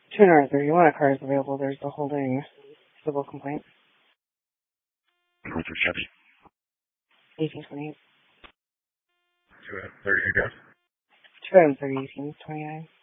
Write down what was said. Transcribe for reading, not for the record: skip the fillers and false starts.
231 a car is available. There's the holding civil complaint. What's your Chevy? 1828. 230 gas? 230 1829.